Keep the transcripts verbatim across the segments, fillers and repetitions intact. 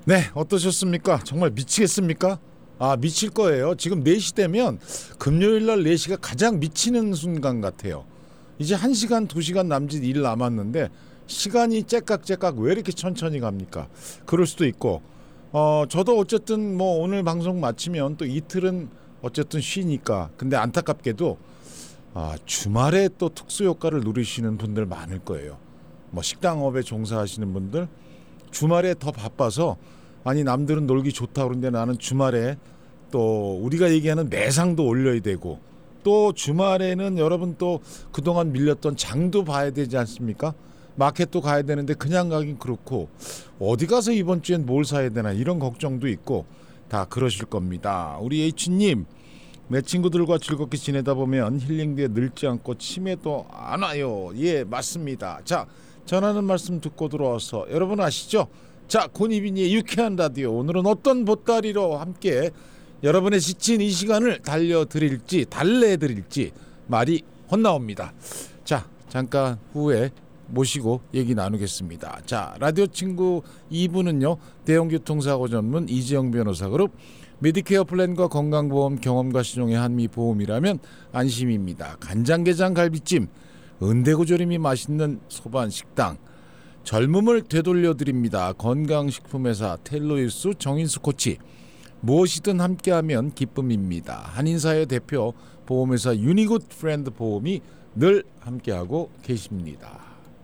네, 어떠셨습니까? 정말 미치겠습니까? 아, 미칠 거예요. 지금 네 시 되면 금요일 날 네 시가 가장 미치는 순간 같아요. 이제 한 시간, 두 시간 남짓 일 남았는데 시간이 째깍째깍 왜 이렇게 천천히 갑니까? 그럴 수도 있고 어, 저도 어쨌든 뭐 오늘 방송 마치면 또 이틀은 어쨌든 쉬니까. 근데 안타깝게도 아, 주말에 또 특수효과를 누리시는 분들 많을 거예요. 뭐 식당업에 종사하시는 분들 주말에 더 바빠서 아니 남들은 놀기 좋다 그러는데 나는 주말에 또 우리가 얘기하는 매상도 올려야 되고 또 주말에는 여러분 또 그동안 밀렸던 장도 봐야 되지 않습니까? 마켓도 가야 되는데 그냥 가긴 그렇고 어디 가서 이번 주엔 뭘 사야 되나 이런 걱정도 있고 다 그러실 겁니다. 우리 H님 내 친구들과 즐겁게 지내다 보면 힐링돼 늙지 않고 치매도 안 와요. 예, 맞습니다. 자, 전하는 말씀 듣고 들어와서 여러분 아시죠? 자, 고니빈이의 유쾌한 라디오 오늘은 어떤 보따리로 함께 여러분의 지친 이 시간을 달려드릴지 달래드릴지 말이 헛나옵니다. 자, 잠깐 후에 모시고 얘기 나누겠습니다. 자, 라디오 친구 이 부는요 대형교통사고 전문 이재영 변호사 그룹 메디케어 플랜과 건강보험 경험과 신용의 한미보험이라면 안심입니다. 간장게장 갈비찜 은대구조림이 맛있는 소반식당 젊음을 되돌려드립니다. 건강식품회사 텔로일수 정인수 코치 무엇이든 함께하면 기쁨입니다. 한인사회 대표 보험회사 유니굿 프렌드 보험이 늘 함께하고 계십니다.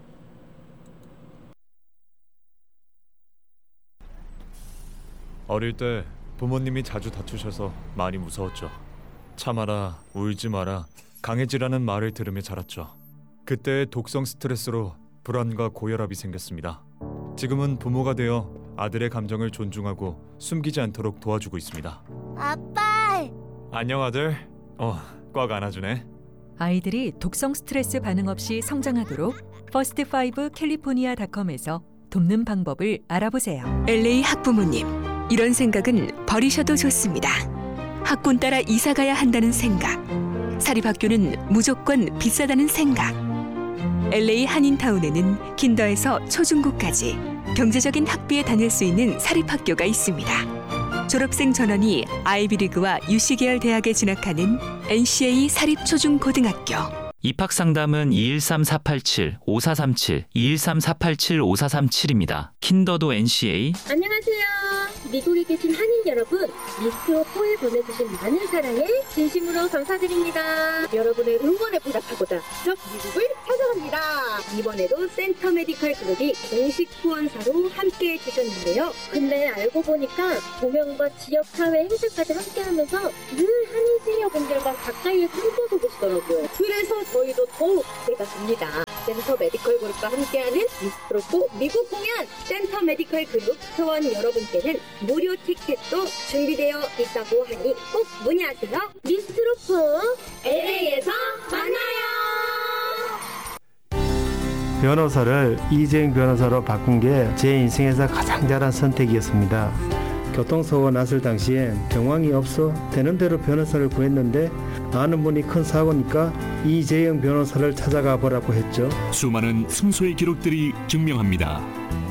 어릴 때 부모님이 자주 다투셔서 많이 무서웠죠. 참아라, 울지 마라, 강해지라는 말을 들으며 자랐죠. 그때의 독성 스트레스로 불안과 고혈압이 생겼습니다. 지금은 부모가 되어 아들의 감정을 존중하고 숨기지 않도록 도와주고 있습니다. 아빠! 안녕 아들. 어, 꽉 안아주네. 아이들이 독성 스트레스 반응 없이 성장하도록 퍼스트 파이브 캘리포니아닷컴에서 돕는 방법을 알아보세요. 엘에이 학부모님, 이런 생각은 버리셔도 좋습니다. 학군 따라 이사 가야 한다는 생각, 사립학교는 무조건 비싸다는 생각. 엘에이 한인타운에는 킨더에서 초중고까지 경제적인 학비에 다닐 수 있는 사립학교가 있습니다. 졸업생 전원이 아이비리그와 유씨 계열 대학에 진학하는 엔씨에이 사립초중고등학교. 입학상담은 이일삼 사팔칠 오사삼칠 이일삼 사팔칠 오사삼칠입니다. 킨더도 엔씨에이. 안녕하세요. 미국에 계신 한인 여러분, 미스트로포에 보내주신 많은 사랑에 진심으로 감사드립니다. 여러분의 응원에 보답하고자 적 미국을 찾아갑니다. 이번에도 센터 메디컬 그룹이 공식 후원사로 함께해 주셨는데요. 근데 알고 보니까 공연과 지역사회 행사까지 함께하면서 늘 한인 시니어분들과 가까이에 꿈꿔서 보시더라고요. 그래서 저희도 더욱 기대가 됩니다. 센터 메디컬 그룹과 함께하는 미스트로포 미국 공연, 센터 메디컬 그룹 회원 여러분께는 무료 티켓도 준비되어 있다고 하니 꼭 문의하세요. 미스트로포 엘에이에서 만나요. 변호사를 이재영 변호사로 바꾼 게 제 인생에서 가장 잘한 선택이었습니다. 교통사고가 났을 당시엔 정황이 없어 되는 대로 변호사를 구했는데 아는 분이 큰 사고니까 이재영 변호사를 찾아가 보라고 했죠. 수많은 승소의 기록들이 증명합니다.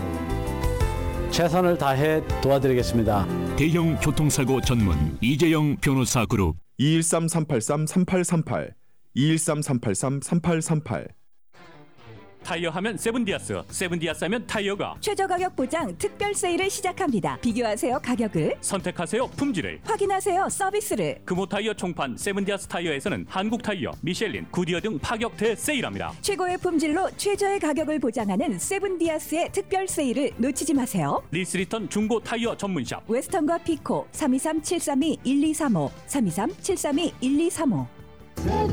최선을 다해 도와드리겠습니다. 대형 교통사고 전문 이재영 변호사 그룹 이일삼 삼팔삼 삼팔삼팔 이일삼 삼팔삼 삼팔삼팔. 타이어 하면 세븐디아스, 세븐디아스 하면 타이어가 최저 가격 보장 특별 세일을 시작합니다. 비교하세요 가격을, 선택하세요 품질을, 확인하세요 서비스를. 금호 타이어 총판 세븐디아스 타이어에서는 한국 타이어, 미셸린, 구디어 등 파격 대세일합니다. 최고의 품질로 최저의 가격을 보장하는 세븐디아스의 특별 세일을 놓치지 마세요. 리스리턴 중고 타이어 전문샵 웨스턴과 피코 삼이삼 칠삼이 일이삼오 삼이삼 칠삼이 일이삼오.